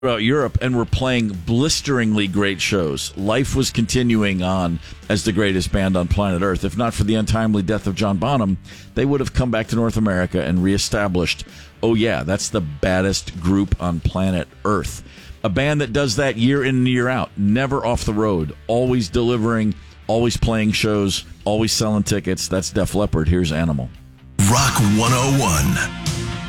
Throughout Europe and were playing blisteringly great shows. Life was continuing on as the greatest band on planet Earth. If not for the untimely death of John Bonham, they would have come back to North America and reestablished, oh yeah, that's the baddest group on planet Earth. A band that does that year in and year out, never off the road, always delivering, always playing shows, always selling tickets. That's Def Leppard. Here's Animal. Rock 101.